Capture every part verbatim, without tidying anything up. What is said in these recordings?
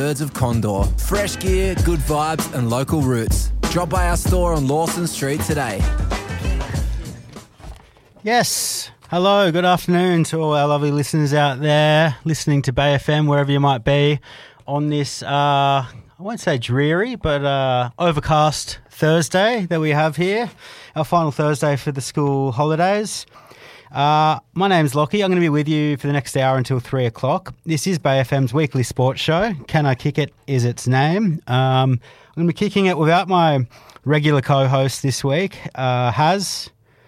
Birds of Condor. Fresh gear, good vibes and local roots. Drop by our store on Lawson Street today. Yes. Hello, good afternoon to all our lovely listeners out there listening to Bay F M, wherever you might be, on this, uh, I won't say dreary, but uh, overcast Thursday that we have here, our final Thursday for the school holidays. Uh, my name's Lockie. I'm going to be with you for the next hour until three o'clock. This is Bay F M's weekly sports show. Can I Kick It is its name. Um, I'm going to be kicking it without my regular co-host this week, uh, Haz,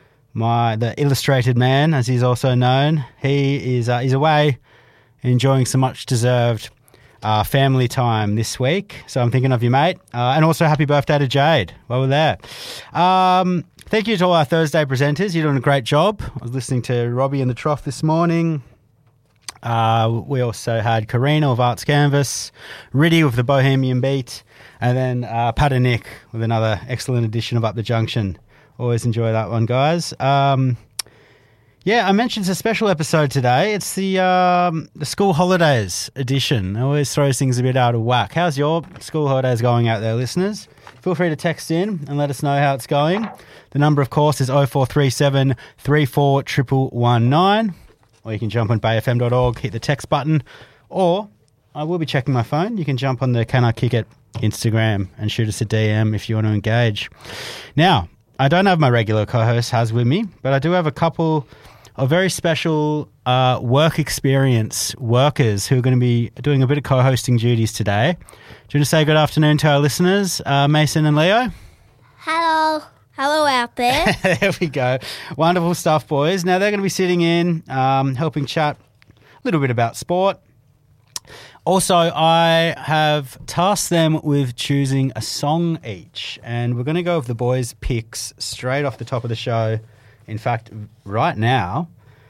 my the illustrated man, as he's also known. He is uh, he's away enjoying some much-deserved uh, family time this week. So I'm thinking of you, mate. Uh, and also happy birthday to Jade while we're there. Um... Thank you to all our Thursday presenters. You're doing a great job. I was listening to Robbie in the Trough this morning. Uh, we also had Karina of Arts Canvas, Riddy with the Bohemian Beat, and then uh, Pat and Nick with another excellent edition of Up the Junction. Always enjoy that one, guys. Um, yeah, I mentioned it's a special episode today. It's the um, the school holidays edition. It always throws things a bit out of whack. How's your school holidays going out there, listeners? Feel free to text in and let us know how it's going. The number, of course, is oh four three seven, three four one one one nine. Or you can jump on bay f m dot org, hit the text button. Or I will be checking my phone. You can jump on the Can I Kick It Instagram and shoot us a D M if you want to engage. Now, I don't have my regular co-host Haz with me, but I do have a couple of very special uh, work experience workers who are going to be doing a bit of co-hosting duties today. Do you want to say good afternoon to our listeners, uh, Mason and Leo? Hello. Hello out there. There we go. Wonderful stuff, boys. Now, they're going to be sitting in, um, helping chat a little bit about sport. Also, I have tasked them with choosing a song each, and we're going to go with the boys' picks straight off the top of the show. In fact, right now,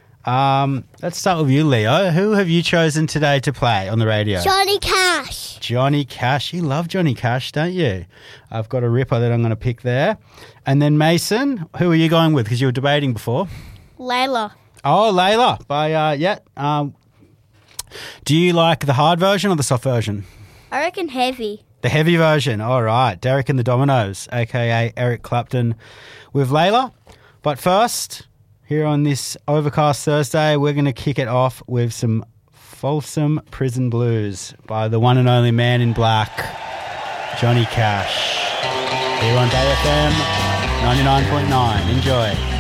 um, let's start with you, Leo. Who have you chosen today to play on the radio? Johnny Cash. Johnny Cash. You love Johnny Cash, don't you? I've got a ripper that I'm going to pick there. And then Mason, who are you going with? Because you were debating before. Layla. Oh, Layla. By, uh, yeah. Um, do you like the hard version or the soft version? I reckon heavy. The heavy version. All right. Derek and the Dominoes, a k a. Eric Clapton with Layla. But first, here on this overcast Thursday, we're going to kick it off with some Folsom Prison Blues by the one and only Man in Black, Johnny Cash. Here on Bay F M ninety-nine point nine. Enjoy.